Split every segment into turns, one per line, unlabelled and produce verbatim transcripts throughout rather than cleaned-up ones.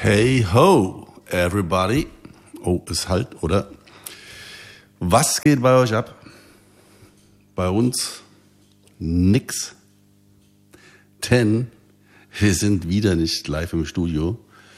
Hey ho, everybody. Oh, ist halt, oder? Was geht bei euch ab? Bei uns nix. Denn wir sind wieder nicht live im Studio.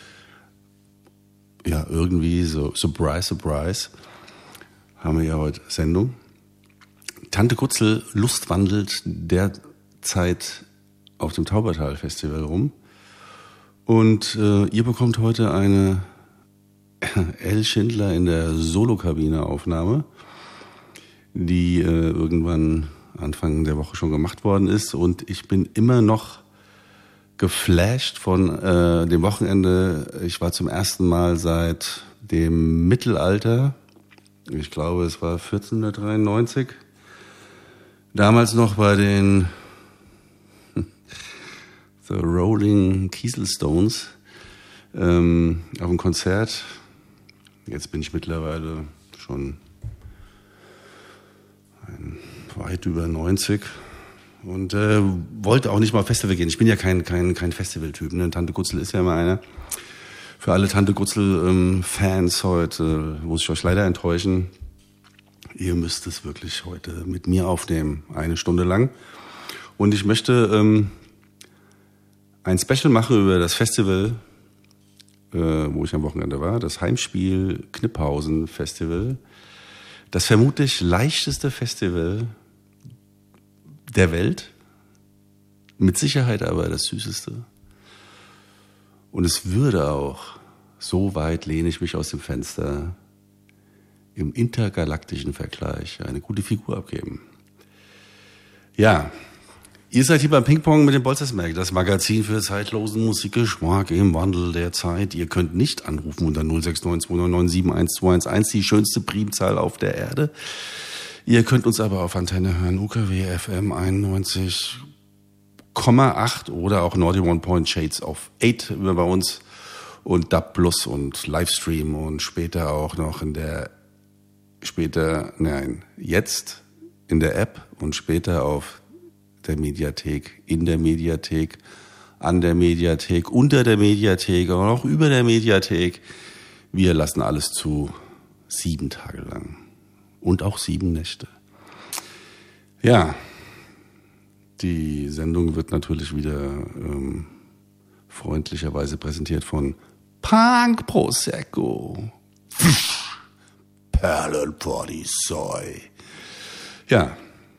Ja, irgendwie so, surprise, surprise, haben wir ja heute Sendung. Tante Gutzel lustwandelt derzeit auf dem Taubertal-Festival rum. Und äh, ihr bekommt heute eine L. Schindler in der Solokabine-Aufnahme, die äh, irgendwann Anfang der Woche schon gemacht worden ist. Und ich bin immer noch geflasht von äh, dem Wochenende. Ich war zum ersten Mal seit dem Mittelalter, ich glaube es war vierzehnhundertdreiundneunzig, damals noch bei den The Rolling Kieselstones ähm, auf dem Konzert. Jetzt bin ich mittlerweile schon ein, weit über neunzig und äh, wollte auch nicht mal auf Festival gehen. Ich bin ja kein kein kein Festivaltyp. Ne? Tante Gutzel ist ja immer einer. Für alle Tante Gutzel-Fans ähm, heute muss ich euch leider enttäuschen. Ihr müsst es wirklich heute mit mir aufnehmen, eine Stunde lang. Und ich möchte ähm, ein Special mache über das Festival, äh, wo ich am Wochenende war, das Heimspiel Kniphausen Festival. Das vermutlich leichteste Festival der Welt, mit Sicherheit aber das süßeste. Und es würde auch, so weit lehne ich mich aus dem Fenster, im intergalaktischen Vergleich eine gute Figur abgeben. Ja, ihr seid hier beim Ping-Pong mit dem Bolzersberg, das Magazin für zeitlosen Musikgeschmack im Wandel der Zeit. Ihr könnt nicht anrufen unter null sechs neun zwei neun neun sieben eins zwei eins eins, die schönste Primzahl auf der Erde. Ihr könnt uns aber auf Antenne hören, U K W F M einundneunzig Komma acht oder auch Naughty One Point Shades of acht über bei uns und D A B Plus und Livestream und später auch noch in der, später, nein, jetzt in der App und später auf der Mediathek, in der Mediathek, an der Mediathek, unter der Mediathek und auch über der Mediathek. Wir lassen alles zu, sieben Tage lang und auch sieben Nächte. Ja, die Sendung wird natürlich wieder ähm, freundlicherweise präsentiert von Punk Prosecco, Perlenpolizei. Ja.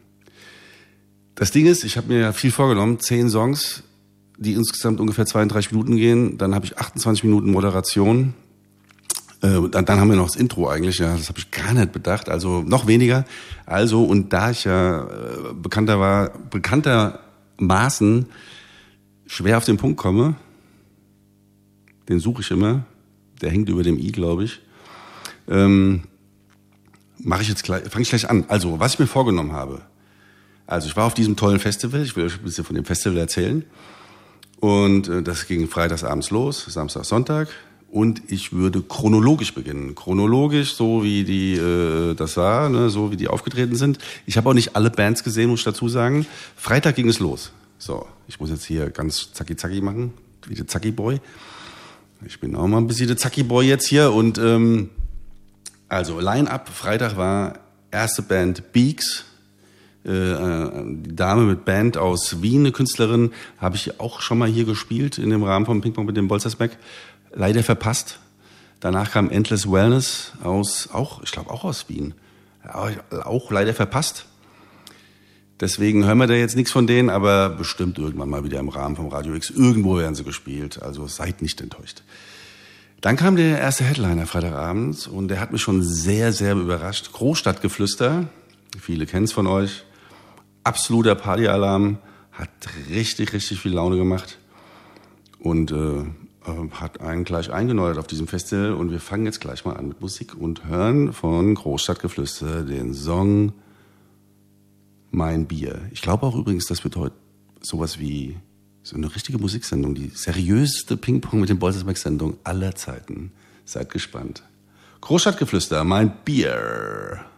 Das Ding ist, ich habe mir viel vorgenommen, zehn Songs, die insgesamt ungefähr zweiunddreißig Minuten gehen. Dann habe ich achtundzwanzig Minuten Moderation. Äh, dann, dann haben wir noch das Intro eigentlich. Ja, das habe ich gar nicht bedacht. Also noch weniger. Also und da ich ja äh, bekannter war, bekanntermaßen schwer auf den Punkt komme, den suche ich immer. Der hängt über dem I, glaube ich. Ähm, mache ich jetzt gleich, fange ich gleich an. Also was ich mir vorgenommen habe. Also ich war auf diesem tollen Festival, ich will euch ein bisschen von dem Festival erzählen. Und äh, das ging freitagsabends los, Samstag, Sonntag. Und ich würde chronologisch beginnen. Chronologisch, so wie die äh, das war, ne, so wie die aufgetreten sind. Ich habe auch nicht alle Bands gesehen, muss ich dazu sagen. Freitag ging es los. So, ich muss jetzt hier ganz zacki-zacki machen, wie der Zacki-Boy. Ich bin auch mal ein bisschen der Zacki-Boy jetzt hier. Und ähm, also Line-Up, Freitag war erste Band Beaks. Die Dame mit Band aus Wien, eine Künstlerin, habe ich auch schon mal hier gespielt in dem Rahmen vom Ping-Pong mit dem Bolzersberg. Leider verpasst. Danach kam Endless Wellness aus, auch, ich glaube auch aus Wien. Auch leider verpasst. Deswegen hören wir da jetzt nichts von denen, aber bestimmt irgendwann mal wieder im Rahmen vom Radio X. Irgendwo werden sie gespielt, also seid nicht enttäuscht. Dann kam der erste Headliner Freitagabends und der hat mich schon sehr, sehr überrascht. Großstadtgeflüster, viele kennen es von euch. Absoluter Partyalarm, hat richtig, richtig viel Laune gemacht und äh, hat einen gleich eingenordet auf diesem Festival. Und wir fangen jetzt gleich mal an mit Musik und hören von Großstadtgeflüster den Song Mein Bier. Ich glaube auch übrigens, das wird heute sowas wie so eine richtige Musiksendung, die seriöseste Ping-Pong mit dem Bolzersberg-Sendung aller Zeiten. Seid gespannt. Großstadtgeflüster, Mein Bier.